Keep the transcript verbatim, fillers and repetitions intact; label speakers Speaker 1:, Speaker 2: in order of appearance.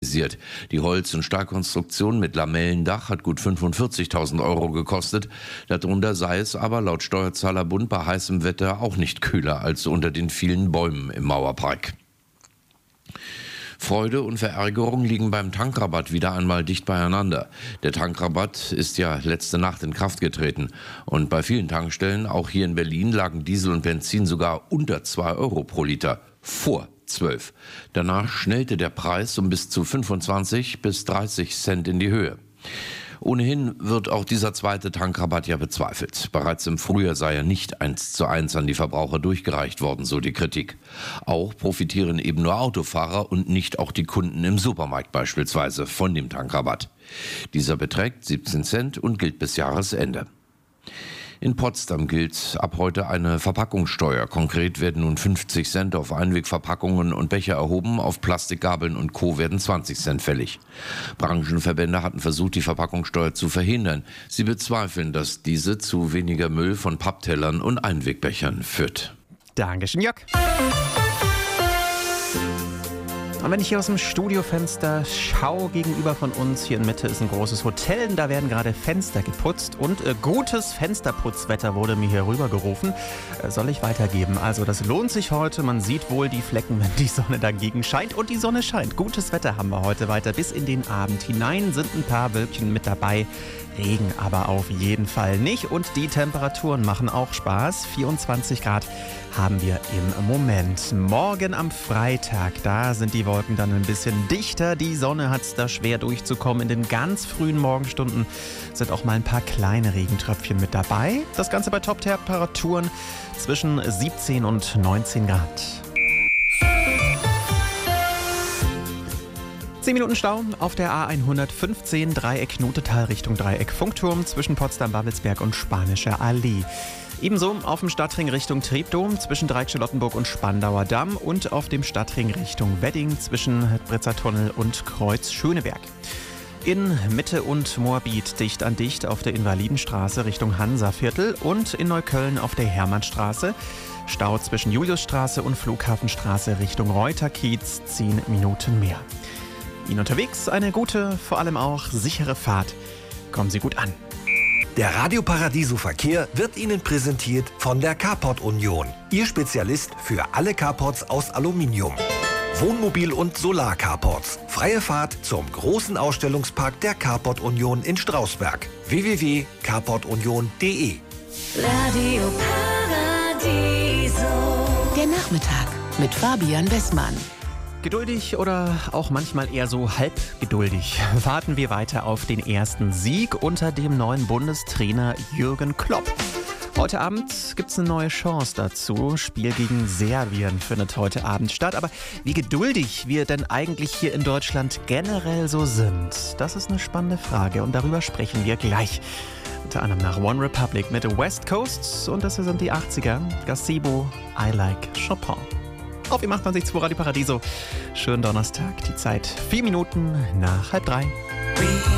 Speaker 1: kritisiert. Die Holz- und Stahlkonstruktion mit Lamellendach hat gut fünfundvierzigtausend Euro gekostet. Darunter sei es aber laut Steuerzahlerbund bei heißem Wetter auch nicht kühler als unter den vielen Bäumen im Mauerpark. Freude und Verärgerung liegen beim Tankrabatt wieder einmal dicht beieinander. Der Tankrabatt ist ja letzte Nacht in Kraft getreten. Und bei vielen Tankstellen, auch hier in Berlin, lagen Diesel und Benzin sogar unter zwei Euro pro Liter. Vor zwölf. Danach schnellte der Preis um bis zu fünfundzwanzig bis dreißig Cent in die Höhe. Ohnehin wird auch dieser zweite Tankrabatt ja bezweifelt. Bereits im Frühjahr sei er nicht eins zu eins an die Verbraucher durchgereicht worden, so die Kritik. Auch profitieren eben nur Autofahrer und nicht auch die Kunden im Supermarkt beispielsweise von dem Tankrabatt. Dieser beträgt siebzehn Cent und gilt bis Jahresende. In Potsdam gilt ab heute eine Verpackungssteuer. Konkret werden nun fünfzig Cent auf Einwegverpackungen und Becher erhoben, auf Plastikgabeln und Co. werden zwanzig Cent fällig. Branchenverbände hatten versucht, die Verpackungssteuer zu verhindern. Sie bezweifeln, dass diese zu weniger Müll von Papptellern und Einwegbechern führt.
Speaker 2: Dankeschön, Jörg. Und wenn ich hier aus dem Studiofenster schaue, gegenüber von uns, hier in Mitte ist ein großes Hotel, da werden gerade Fenster geputzt und äh, gutes Fensterputzwetter wurde mir hier rübergerufen. Äh, soll ich weitergeben. Also das lohnt sich heute, man sieht wohl die Flecken, wenn die Sonne dagegen scheint und die Sonne scheint. Gutes Wetter haben wir heute weiter bis in den Abend hinein, sind ein paar Wölkchen mit dabei. Regen aber auf jeden Fall nicht und die Temperaturen machen auch Spaß. vierundzwanzig Grad haben wir im Moment. Morgen am Freitag, da sind die Wolken dann ein bisschen dichter. Die Sonne hat es da schwer durchzukommen. In den ganz frühen Morgenstunden sind auch mal ein paar kleine Regentröpfchen mit dabei. Das Ganze bei Top-Temperaturen zwischen siebzehn und neunzehn Grad. zehn Minuten Stau auf der A hundertfünfzehn Dreieck Notetal Richtung Dreieck Funkturm zwischen Potsdam-Babelsberg und Spanischer Allee. Ebenso auf dem Stadtring Richtung Treptow zwischen Dreieck-Charlottenburg und Spandauer Damm und auf dem Stadtring Richtung Wedding zwischen Britzer Tunnel und Kreuz Schöneberg. In Mitte und Moabit dicht an dicht auf der Invalidenstraße Richtung Hansaviertel und in Neukölln auf der Hermannstraße. Stau zwischen Juliusstraße und Flughafenstraße Richtung Reuterkiez, zehn Minuten mehr. Ihnen unterwegs eine gute, vor allem auch sichere Fahrt. Kommen Sie gut an.
Speaker 3: Der Radio Paradiso Verkehr wird Ihnen präsentiert von der Carport Union. Ihr Spezialist für alle Carports aus Aluminium. Wohnmobil- und Solar-Carports. Freie Fahrt zum großen Ausstellungspark der Carport Union in Strausberg. w w w punkt carport union punkt d e
Speaker 4: Radio Paradiso. Der Nachmittag mit Fabian Wessmann.
Speaker 2: Geduldig oder auch manchmal eher so halb geduldig warten wir weiter auf den ersten Sieg unter dem neuen Bundestrainer Jürgen Klopp. Heute Abend gibt es eine neue Chance dazu. Spiel gegen Serbien findet heute Abend statt. Aber wie geduldig wir denn eigentlich hier in Deutschland generell so sind, das ist eine spannende Frage und darüber sprechen wir gleich. Unter anderem nach One Republic mit West Coast und das hier sind die achtziger. Gazebo, I Like Chopin. Auf im achtundzwanzig Komma zwei Radio Paradiso. Schönen Donnerstag, die Zeit vier Minuten nach halb drei.